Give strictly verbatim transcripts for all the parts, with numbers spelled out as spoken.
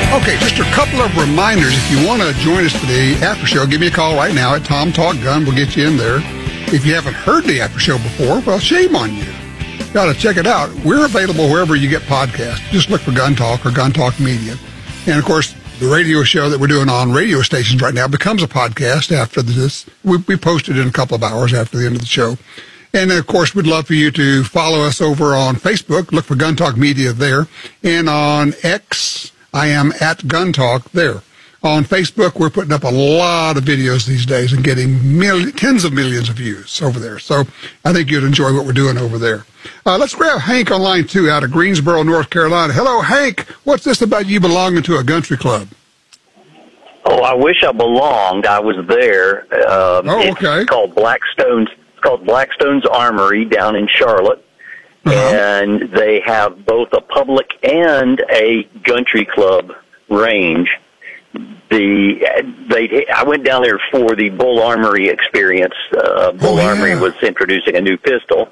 Okay, just a couple of reminders. If you want to join us for the after show, give me a call right now at Tom Talk Gun. We'll get you in there. If you haven't heard the after show before, well, shame on you. You got to check it out. We're available wherever you get podcasts. Just look for Gun Talk or Gun Talk Media. And, of course, the radio show that we're doing on radio stations right now becomes a podcast after this. We, we post it in a couple of hours after the end of the show. And, of course, we'd love for you to follow us over on Facebook. Look for Gun Talk Media there. And on X, I am at Gun Talk there. On Facebook, we're putting up a lot of videos these days and getting million, tens of millions of views over there. So I think you'd enjoy what we're doing over there. Uh, let's grab Hank on line two out of Greensboro, North Carolina. Hello, Hank. What's this about you belonging to a country club? Oh, I wish I belonged. I was there. Um, oh, okay. It's called Blackstone's. It's called Blackstone's Armory down in Charlotte, uh-huh. and they have both a public and a country club range. The they I went down there for the Bull Armory experience. Uh, Bull oh, yeah. Armory was introducing a new pistol,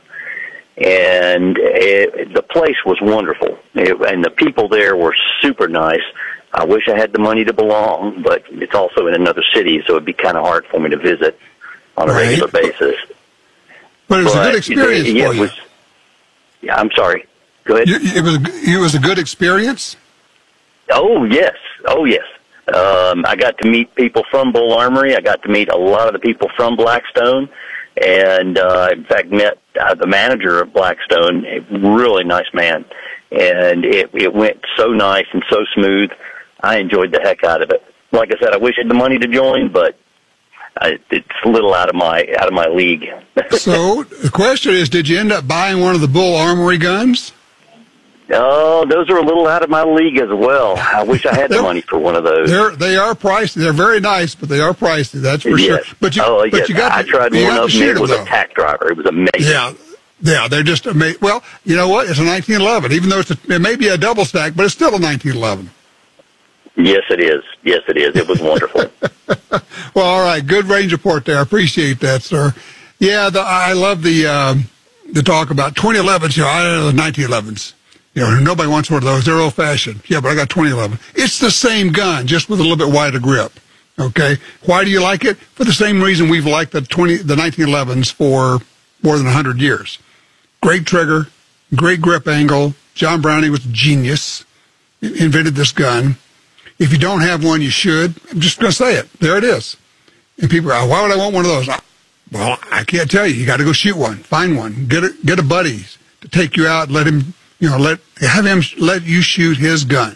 and it, the place was wonderful, it, and the people there were super nice. I wish I had the money to belong, but it's also in another city, so it'd be kind of hard for me to visit on a right. regular basis. But it was but a good experience it, for it you. Was, yeah, I'm sorry. Go ahead. You, it was it was a good experience? Oh, yes. Oh, yes. Um, I got to meet people from Bull Armory. I got to meet a lot of the people from Blackstone. And, uh, in fact, met uh, the manager of Blackstone, a really nice man. And it, it went so nice and so smooth. I enjoyed the heck out of it. Like I said, I wish I had the money to join, but I, it's a little out of my out of my league. So the question is, did you end up buying one of the Bull Armory guns? Oh, those are a little out of my league as well. I wish I had the money for one of those. They're they are pricey. They're very nice, but they are pricey. That's for yes. sure. But you, oh, but yes. you got. I to, tried one of them. It was them, a tack driver. It was amazing. Yeah, yeah. They're just amazing. Well, you know what? It's a nineteen eleven. Even though it's a, it may be a double stack, but it's still a nineteen eleven. Yes, it is. Yes, it is. It was wonderful. Well, all right. Good range report there. I appreciate that, sir. Yeah, the, I love the um, the talk about twenty elevens. You know, I know the nineteen elevens. You know, nobody wants one of those. They're old-fashioned. Yeah, but I got twenty eleven. It's the same gun, just with a little bit wider grip. Okay? Why do you like it? For the same reason we've liked the twenty, the nineteen elevens for more than one hundred years. Great trigger, great grip angle. John Browning was a genius. He invented this gun. If you don't have one, you should. I'm just going to say it. There it is. And people are, why would I want one of those? Well, I can't tell you. You got to go shoot one. Find one. Get a, get a buddy to take you out. Let him, you know, let have him let you shoot his gun.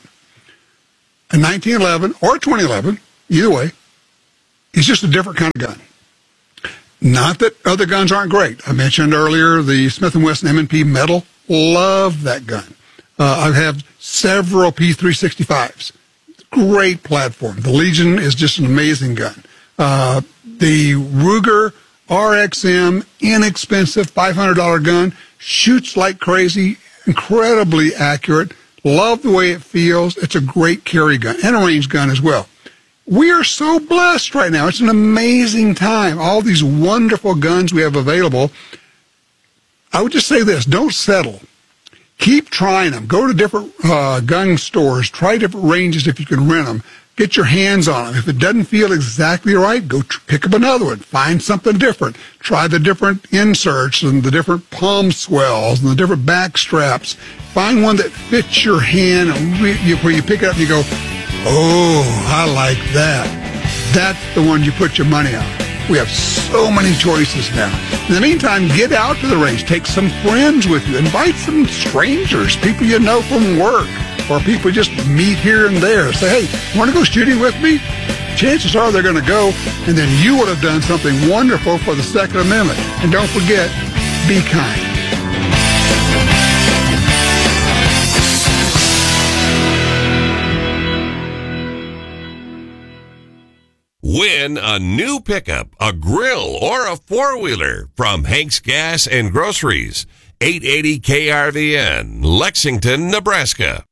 A nineteen eleven or a twenty eleven, either way, it's just a different kind of gun. Not that other guns aren't great. I mentioned earlier the Smith and Wesson M and P Metal. Love that gun. Uh, I have several P three sixty-fives. Great platform. The Legion is just an amazing gun. Uh, the Ruger R X M, inexpensive, five hundred dollars gun, shoots like crazy, incredibly accurate. Love the way it feels. It's a great carry gun and a range gun as well. We are so blessed right now. It's an amazing time. All these wonderful guns we have available. I would just say this, don't settle. Keep trying them. Go to different uh, gun stores. Try different ranges if you can rent them. Get your hands on them. If it doesn't feel exactly right, go tr- pick up another one. Find something different. Try the different inserts and the different palm swells and the different back straps. Find one that fits your hand and re- you, where you pick it up and you go, oh, I like that. That's the one you put your money on. We have so many choices now. In the meantime, get out to the range. Take some friends with you. Invite some strangers, people you know from work, or people just meet here and there. Say, hey, want to go shooting with me? Chances are they're going to go, and then you would have done something wonderful for the Second Amendment. And don't forget, be kind. Win a new pickup, a grill, or a four-wheeler from Hank's Gas and Groceries, eight eighty K R V N, Lexington, Nebraska.